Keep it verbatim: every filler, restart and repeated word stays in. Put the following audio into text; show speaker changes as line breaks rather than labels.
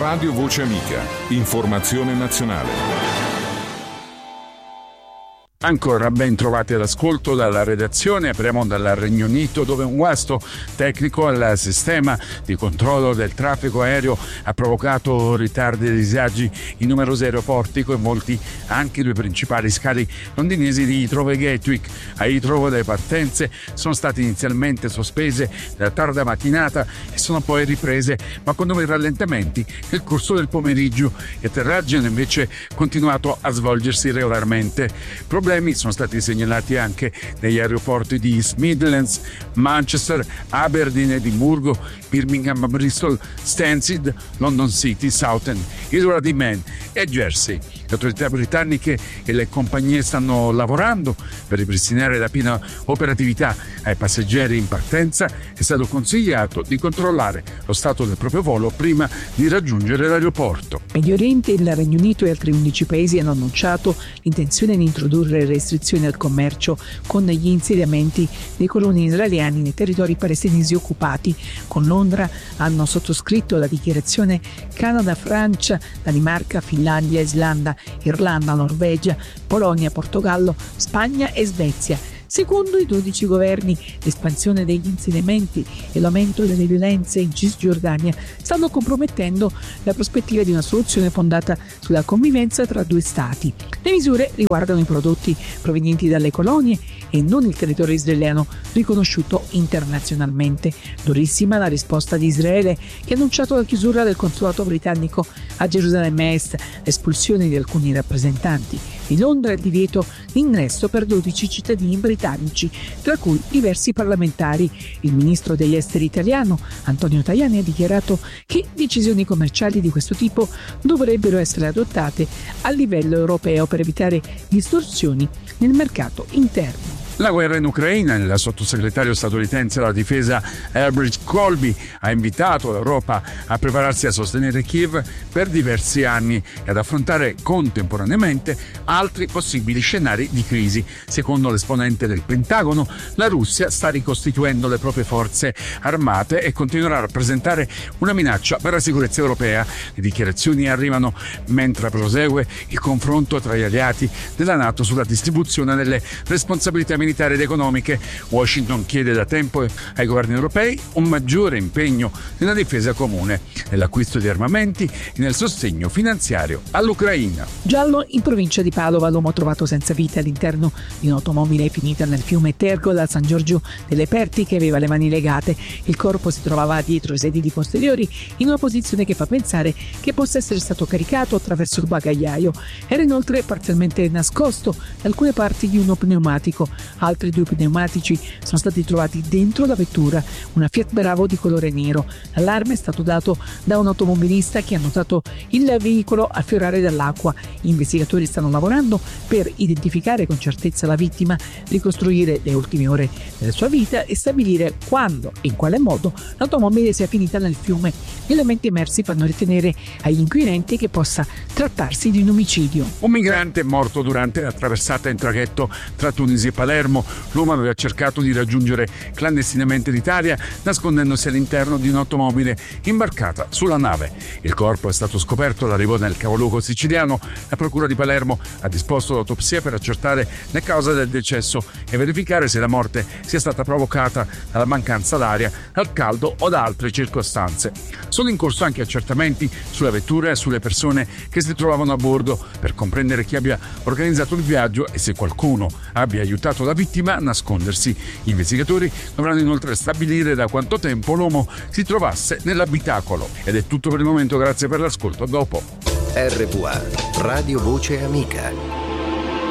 Radio Voce Amica. Informazione nazionale.
Ancora ben trovati all'ascolto dalla redazione. Apriamo dal Regno Unito, dove un guasto tecnico al sistema di controllo del traffico aereo ha provocato ritardi e disagi in numerosi aeroporti, coinvolti anche i due principali scali londinesi di Heathrow e Gatwick. A Heathrow le partenze sono state inizialmente sospese da tarda mattinata e sono poi riprese, ma con nuovi rallentamenti nel corso del pomeriggio. Gli atterraggi hanno invece continuato a svolgersi regolarmente. Problemi sono stati segnalati anche negli aeroporti di East Midlands, Manchester, Aberdeen, Edimburgo, Birmingham, Bristol, Stansted, London City, Southend, Isola di Man e Jersey. Le autorità britanniche e le compagnie stanno lavorando per ripristinare la piena operatività. Ai passeggeri in partenza è stato consigliato di controllare lo stato del proprio volo prima di raggiungere l'aeroporto.
Medio Oriente, il Regno Unito e altri undici paesi hanno annunciato l'intenzione di introdurre restrizioni al commercio con gli insediamenti dei coloni israeliani nei territori palestinesi occupati. Con Londra hanno sottoscritto la dichiarazione Canada, Francia, Danimarca, Finlandia, Islanda, Irlanda, Norvegia, Polonia, Portogallo, Spagna e Svezia. Secondo i dodici governi, l'espansione degli insediamenti e l'aumento delle violenze in Cisgiordania stanno compromettendo la prospettiva di una soluzione fondata sulla convivenza tra due stati. Le misure riguardano i prodotti provenienti dalle colonie e non il territorio israeliano riconosciuto internazionalmente. Durissima la risposta di Israele, che ha annunciato la chiusura del consolato britannico a Gerusalemme Est, l'espulsione di alcuni rappresentanti di Londra e il divieto di ingresso per dodici cittadini britannici, tra cui diversi parlamentari. Il ministro degli esteri italiano, Antonio Tajani, ha dichiarato che decisioni commerciali di questo tipo dovrebbero essere adottate a livello europeo per evitare distorsioni nel mercato interno.
La guerra in Ucraina. Il sottosegretario statunitense alla difesa Elbridge Colby ha invitato l'Europa a prepararsi a sostenere Kiev per diversi anni e ad affrontare contemporaneamente altri possibili scenari di crisi. Secondo l'esponente del Pentagono, la Russia sta ricostituendo le proprie forze armate e continuerà a rappresentare una minaccia per la sicurezza europea. Le dichiarazioni arrivano mentre prosegue il confronto tra gli alleati della NATO sulla distribuzione delle responsabilità militari ed economiche. Washington chiede da tempo ai governi europei un maggiore impegno nella difesa comune, nell'acquisto di armamenti e nel sostegno finanziario all'Ucraina.
Giallo in provincia di Padova, l'uomo trovato senza vita all'interno di un'automobile finita nel fiume Tergol a San Giorgio delle Perti, che aveva le mani legate. Il corpo si trovava dietro i sedili posteriori in una posizione che fa pensare che possa essere stato caricato attraverso il bagagliaio. Era inoltre parzialmente nascosto da alcune parti di uno pneumatico. Altri due pneumatici sono stati trovati dentro la vettura, una Fiat Bravo di colore nero. L'allarme è stato dato da un automobilista che ha notato il veicolo affiorare dall'acqua. Gli investigatori stanno lavorando per identificare con certezza la vittima, ricostruire le ultime ore della sua vita e stabilire quando e in quale modo l'automobile sia finita nel fiume. Gli elementi emersi fanno ritenere agli inquirenti che possa trattarsi di un omicidio.
Un migrante è morto durante la traversata in traghetto tra Tunisi e Palermo. L'uomo aveva cercato di raggiungere clandestinamente l'Italia nascondendosi all'interno di un'automobile imbarcata sulla nave. Il corpo è stato scoperto all'arrivo nel capoluogo siciliano. La procura di Palermo ha disposto l'autopsia per accertare le cause del decesso e verificare se la morte sia stata provocata dalla mancanza d'aria, dal caldo o da altre circostanze. Sono in corso anche accertamenti sulla vettura e sulle persone che si trovavano a bordo per comprendere chi abbia organizzato il viaggio e se qualcuno abbia aiutato la vittima a nascondersi. Gli investigatori dovranno inoltre stabilire da quanto tempo l'uomo si trovasse nell'abitacolo. Ed è tutto per il momento, grazie per l'ascolto, a dopo.
R V A, Radio Voce Amica.